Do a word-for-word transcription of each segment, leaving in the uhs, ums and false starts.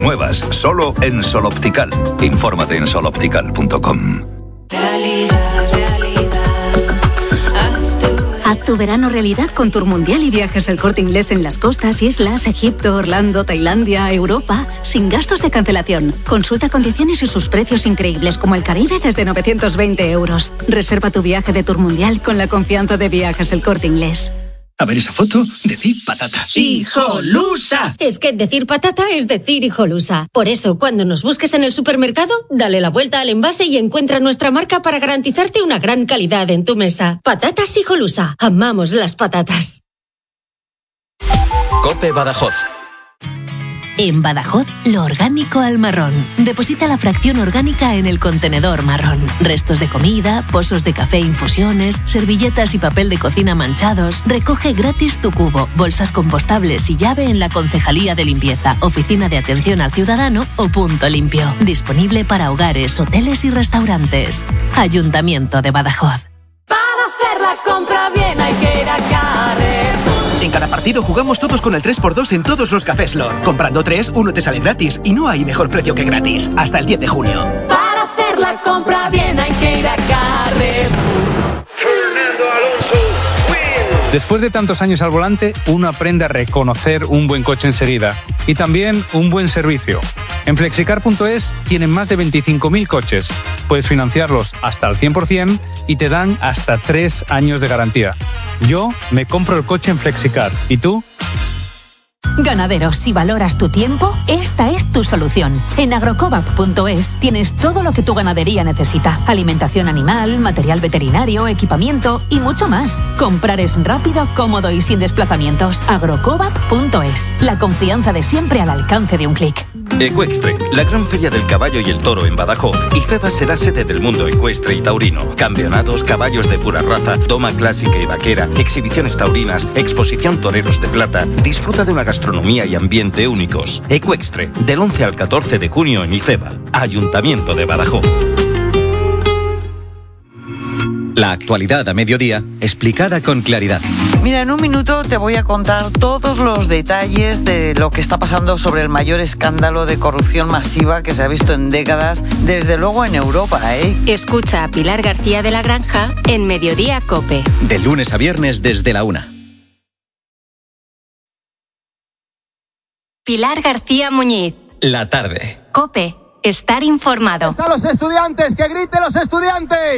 nuevas, solo en Sol Optical. Infórmate en sol optical punto com. Realidad, realidad, haz tu... Haz tu verano realidad con Tour Mundial y Viajes El Corte Inglés en las costas, islas, Egipto, Orlando, Tailandia, Europa, sin gastos de cancelación. Consulta condiciones y sus precios increíbles, como el Caribe desde novecientos veinte euros. Reserva tu viaje de Tour Mundial con la confianza de Viajes El Corte Inglés. A ver esa foto, decir patata. ¡Hijolusa! Es que decir patata es decir hijolusa. Por eso, cuando nos busques en el supermercado, dale la vuelta al envase y encuentra nuestra marca para garantizarte una gran calidad en tu mesa. Patatas Hijolusa. Amamos las patatas. COPE Badajoz. En Badajoz, lo orgánico al marrón. Deposita la fracción orgánica en el contenedor marrón. Restos de comida, pozos de café, infusiones, servilletas y papel de cocina manchados. Recoge gratis tu cubo, bolsas compostables y llave en la Concejalía de Limpieza, Oficina de Atención al Ciudadano o Punto Limpio. Disponible para hogares, hoteles y restaurantes. Ayuntamiento de Badajoz. Para hacer la compra bien hay que ir a Carrefour. En cada partido jugamos todos con el tres por dos en todos los cafés Lor. Comprando tres, uno te sale gratis y no hay mejor precio que gratis. Hasta el diez de junio. Para hacer la compra bien hay que ir a Carrefour. Fernando Alonso. Después de tantos años al volante, uno aprende a reconocer un buen coche enseguida y también un buen servicio. En flexicar punto es tienen más de veinticinco mil coches. Puedes financiarlos hasta el cien por ciento y te dan hasta tres años de garantía. Yo me compro el coche en Flexicar. ¿Y tú? Ganaderos, si valoras tu tiempo, esta es tu solución. En agrocobap punto es tienes todo lo que tu ganadería necesita. Alimentación animal, material veterinario, equipamiento y mucho más. Comprar es rápido, cómodo y sin desplazamientos. agrocobap punto es. La confianza de siempre al alcance de un clic. Ecuestre, la gran feria del caballo y el toro en Badajoz. IFEBA será sede del mundo ecuestre y taurino. Campeonatos, caballos de pura raza, doma clásica y vaquera, exhibiciones taurinas, exposición toreros de plata. Disfruta de una gastronomía y ambiente únicos. Ecuestre, del once al catorce de junio en IFEBA. Ayuntamiento de Badajoz. La actualidad a mediodía, explicada con claridad. Mira, en un minuto te voy a contar todos los detalles de lo que está pasando sobre el mayor escándalo de corrupción masiva que se ha visto en décadas, desde luego en Europa, ¿eh? Escucha a Pilar García de la Granja en Mediodía COPE. De lunes a viernes desde la una. Pilar García Muñiz. La tarde. COPE. Estar informado. ¡Están los estudiantes! ¡Que griten los estudiantes!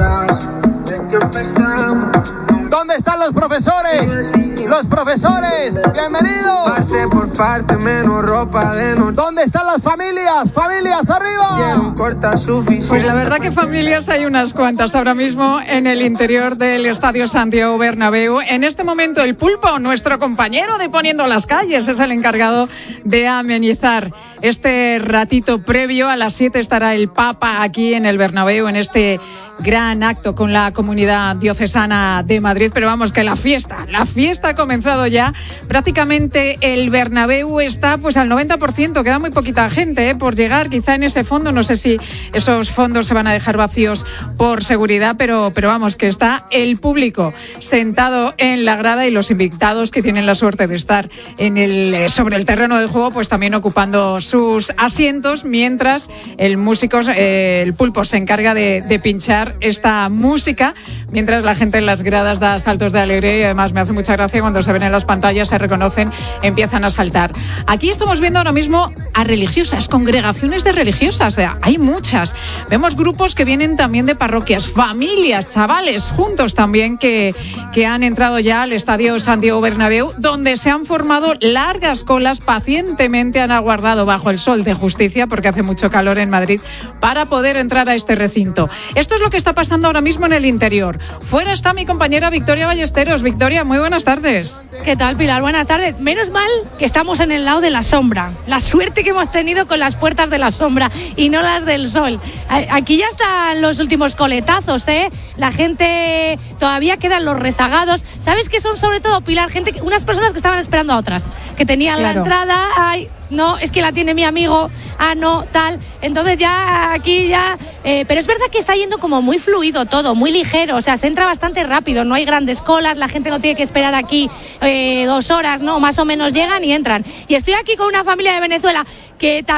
¿Dónde están los profesores? ¡Los profesores! ¡Bienvenidos! Parte por parte, menos ropa de noche. ¿Dónde están las familias? ¡Familias, arriba! Pues la verdad que familias hay unas cuantas ahora mismo en el interior del Estadio Santiago Bernabéu. En este momento el Pulpo, nuestro compañero de Poniendo las Calles, es el encargado de amenizar este ratito previo. A las siete estará el Papa aquí en el Bernabéu en este gran acto con la comunidad diocesana de Madrid, pero vamos, que la fiesta, la fiesta ha comenzado ya. Prácticamente el Bernabéu está pues al noventa por ciento, queda muy poquita gente ¿eh? por llegar, quizá en ese fondo, no sé si esos fondos se van a dejar vacíos por seguridad, pero, pero vamos, que está el público sentado en la grada y los invitados que tienen la suerte de estar en el, sobre el terreno de juego, pues también ocupando sus asientos, mientras el músico, eh, el Pulpo, se encarga de, de pinchar esta música, mientras la gente en las gradas da saltos de alegría y además me hace mucha gracia cuando se ven en las pantallas, se reconocen, empiezan a saltar. Aquí estamos viendo ahora mismo a religiosas, congregaciones de religiosas, o sea, hay muchas. Vemos grupos que vienen también de parroquias, familias, chavales juntos también que, que han entrado ya al Estadio Santiago Bernabéu, donde se han formado largas colas, pacientemente han aguardado bajo el sol de justicia, porque hace mucho calor en Madrid, para poder entrar a este recinto. Esto es lo que está pasando ahora mismo en el interior. Fuera está mi compañera Victoria Ballesteros. Victoria, muy buenas tardes. ¿Qué tal, Pilar? Buenas tardes. Menos mal que estamos en el lado de la sombra. La suerte que hemos tenido con las puertas de la sombra y no las del sol. Aquí ya están los últimos coletazos, ¿eh? La gente, todavía quedan los rezagados. ¿Sabes qué son sobre todo, Pilar? Gente, que, unas personas que estaban esperando a otras, que tenían claro. la entrada, ay, no, es que la tiene mi amigo, ah, no, tal. Entonces ya aquí ya... Eh, pero es verdad que está yendo como muy fluido todo, muy ligero, o sea, se entra bastante rápido, no hay grandes colas, la gente no tiene que esperar aquí eh, dos horas, no, más o menos llegan y entran. Y estoy aquí con una familia de Venezuela que también...